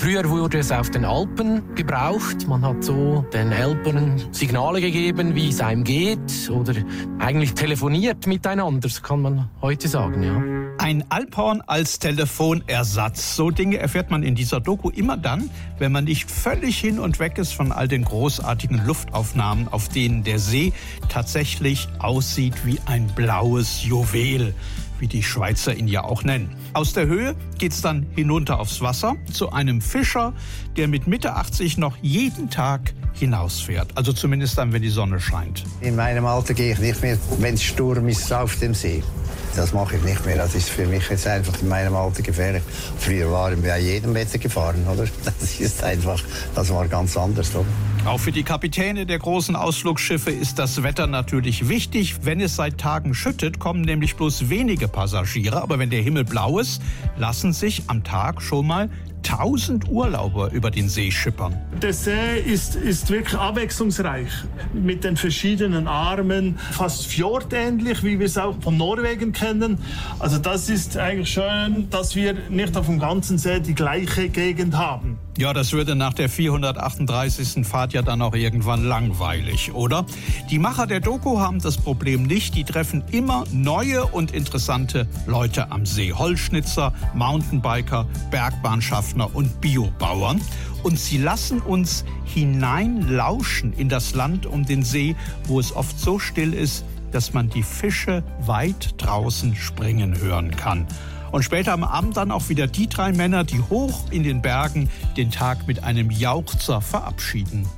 Früher wurde es auf den Alpen gebraucht. Man hat so den Elbern Signale gegeben, wie es einem geht, oder eigentlich telefoniert miteinander, das kann man heute sagen, ja. Ein Alphorn als Telefonersatz. So Dinge erfährt man in dieser Doku immer dann, wenn man nicht völlig hin und weg ist von all den großartigen Luftaufnahmen, auf denen der See tatsächlich aussieht wie ein blaues Juwel, wie die Schweizer ihn ja auch nennen. Aus der Höhe geht's dann hinunter aufs Wasser zu einem Fischer, der mit Mitte 80 noch jeden Tag hinausfährt. Also zumindest dann, wenn die Sonne scheint. In meinem Alter gehe ich nicht mehr, wenn es Sturm ist, auf dem See. Das mache ich nicht mehr. Das ist für mich jetzt einfach in meinem Alter gefährlich. Früher waren wir bei jedem Wetter gefahren, oder? Das war ganz anders, oder? Auch für die Kapitäne der großen Ausflugsschiffe ist das Wetter natürlich wichtig. Wenn es seit Tagen schüttet, kommen nämlich bloß wenige Passagiere. Aber wenn der Himmel blau ist, lassen sich am Tag schon mal 1000 Urlauber über den See schippern. Der See ist wirklich abwechslungsreich mit den verschiedenen Armen, fast fjordähnlich, wie wir es auch von Norwegen kennen. Also das ist eigentlich schön, dass wir nicht auf dem ganzen See die gleiche Gegend haben. Ja, das würde nach der 438. Fahrt ja dann auch irgendwann langweilig, oder? Die Macher der Doku haben das Problem nicht. Die treffen immer neue und interessante Leute am See. Holzschnitzer, Mountainbiker, Bergbahnschaffner und Biobauern. Und sie lassen uns hineinlauschen in das Land um den See, wo es oft so still ist, dass man die Fische weit draußen springen hören kann. Und später am Abend dann auch wieder die 3 Männer, die hoch in den Bergen den Tag mit einem Jauchzer verabschieden.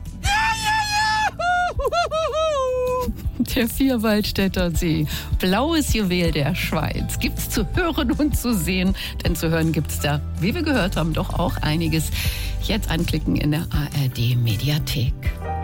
Der Vierwaldstätter See, blaues Juwel der Schweiz, gibt's zu hören und zu sehen, denn zu hören gibt's da, wie wir gehört haben, doch auch einiges. Jetzt anklicken in der ARD Mediathek.